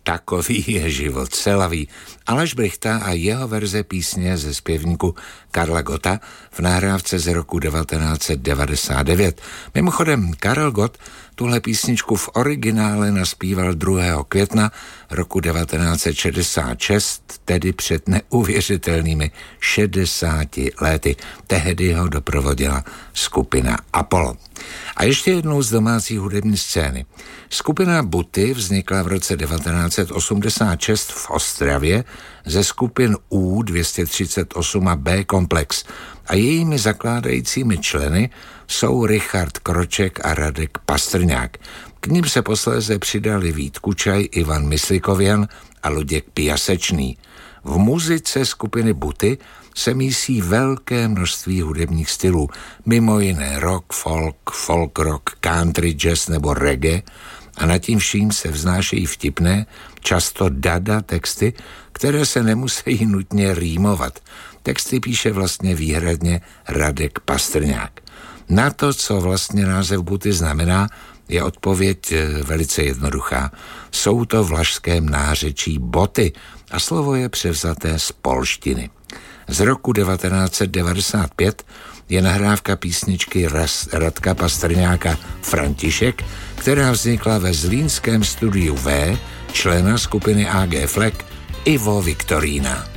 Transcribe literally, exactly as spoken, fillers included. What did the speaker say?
Takový je život, selaví. Aleš Brychta a jeho verze písně ze zpěvníku Karla Gotta v nahrávce z roku devatenáct set devadesát devět. Mimochodem, Karel Gott tuhle písničku v originále naspíval druhého května roku devatenáct set šedesát šest, tedy před neuvěřitelnými šedesáti lety. Tehdy ho doprovodila skupina Apollo. A ještě jednou z domácí hudební scény. Skupina Buty vznikla v roce devatenáct set osmdesát šest v Ostravě ze skupin U dvě stě třicet osm a B Komplex a jejími zakládajícími členy jsou Richard Kroček a Radek Pastrňák. K ním se posléze přidali Vít Kučaj, Ivan Myslikovian a Luděk Piasečný. V muzice skupiny Buty se mísí velké množství hudebních stylů, mimo jiné rock, folk, folk rock, country, jazz nebo reggae, a nad tím vším se vznášejí vtipné, často dada texty, které se nemusí nutně rýmovat. Texty píše vlastně výhradně Radek Pastrňák. Na to, co vlastně název Buty znamená, je odpověď velice jednoduchá. Jsou to v vlašském nářečí boty a slovo je převzaté z polštiny. Z roku devatenáct set devadesát pět je nahrávka písničky Radka Pastrňáka František, která vznikla ve zlínském studiu V člena skupiny A G Fleck Ivo Viktorína.